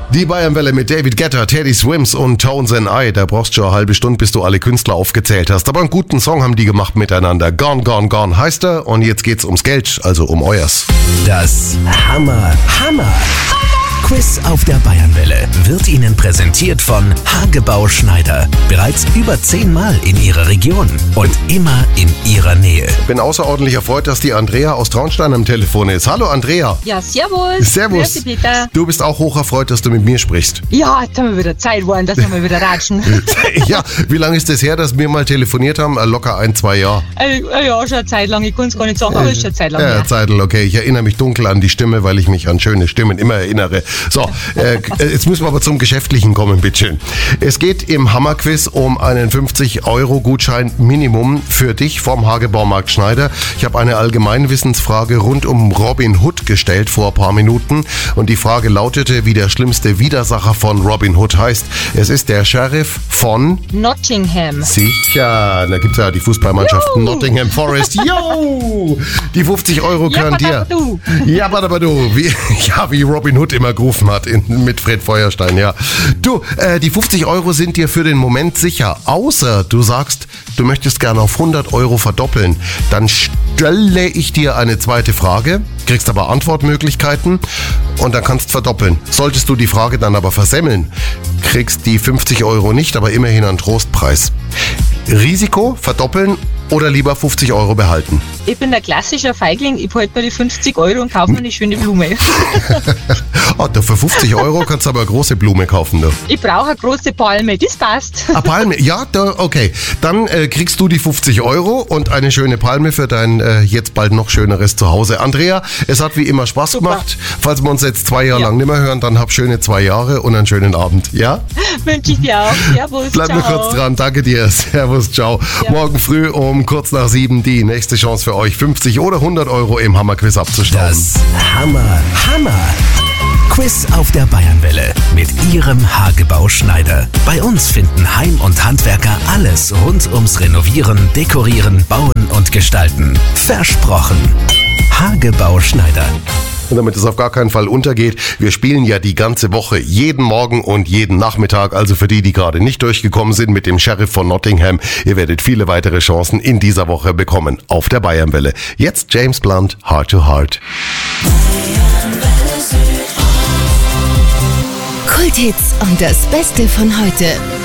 Die Bayernwelle mit David Guetta, Teddy Swims und Tones and I. Da brauchst du schon eine halbe Stunde, bis du alle Künstler aufgezählt hast. Aber einen guten Song haben die gemacht miteinander. Gone, Gone, Gone heißt er. Und jetzt geht's ums Geld, also um euers. Das Hammer Quiz auf der Bayernwelle wird Ihnen präsentiert von Hagebau Schneider. Bereits über 10 Mal in Ihrer Region und immer in Ihrer Nähe. Bin außerordentlich erfreut, dass die Andrea aus Traunstein am Telefon ist. Hallo Andrea. Ja, servus. Servus. Grüß dich, Peter. Du bist auch hoch erfreut, dass du mit mir sprichst. Ja, jetzt haben wir wieder Zeit geworden, dass wir mal wieder ratschen. Ja, wie lange ist das her, dass wir mal telefoniert haben? Locker 1-2 Jahre. Ja, schon eine Zeit lang. Ich kann es gar nicht sagen, aber ist schon eine Zeit lang. Ja, Zeitl, okay. Ich erinnere mich dunkel an die Stimme, weil ich mich an schöne Stimmen immer erinnere. So, jetzt müssen wir aber zum Geschäftlichen kommen, bitteschön. Es geht im Hammerquiz um einen 50-Euro-Gutschein Minimum für dich vom Hagebaumarkt Schneider. Ich habe eine Allgemeinwissensfrage rund um Robin Hood gestellt vor ein paar Minuten und die Frage lautete, wie der schlimmste Widersacher von Robin Hood heißt. Es ist der Sheriff von Nottingham. Sicher, da gibt es ja die Fußballmannschaften Nottingham Forest. Jo! Die 50 Euro gehören dir. Ja, aber du. Wie Robin Hood immer gerufen hat mit Fred Feuerstein, ja. Du, die 50 Euro sind dir für den Moment sicher, außer du sagst, du möchtest gerne auf 100 Euro verdoppeln. Dann stelle ich dir eine zweite Frage, kriegst aber Antwortmöglichkeiten und dann kannst verdoppeln. Solltest du die Frage dann aber versemmeln, kriegst die 50 Euro nicht, aber immerhin einen Trostpreis. Risiko, verdoppeln oder lieber 50 Euro behalten? Ich bin der klassische Feigling. Ich behalte mir die 50 Euro und kaufe mir eine schöne Blume. Oh, für 50 Euro kannst du aber eine große Blume kaufen. Du. Ich brauche eine große Palme, das passt. Eine Palme? Ja, okay. Dann kriegst du die 50 Euro und eine schöne Palme für dein jetzt bald noch schöneres Zuhause. Andrea, es hat wie immer Spaß gemacht. Falls wir uns jetzt 2 Jahre lang nicht mehr hören, dann hab schöne 2 Jahre und einen schönen Abend. Ja? Wünsche ich dir auch. Servus, Bleib ciao. nur kurz dran. Danke dir. Servus, ciao. Ja. Morgen früh um kurz nach 7 die nächste Chance für euch, 50 oder 100 Euro im Hammerquiz abzustauben. Das Hammer Quiz auf der Bayernwelle mit Ihrem Hagebau Schneider. Bei uns finden Heim- und Handwerker alles rund ums Renovieren, Dekorieren, Bauen und Gestalten. Versprochen. Hagebau Schneider. Und damit es auf gar keinen Fall untergeht, wir spielen ja die ganze Woche, jeden Morgen und jeden Nachmittag. Also für die gerade nicht durchgekommen sind mit dem Sheriff von Nottingham, ihr werdet viele weitere Chancen in dieser Woche bekommen auf der Bayernwelle. Jetzt James Blunt, Heart to Heart. Kulthits und das Beste von heute.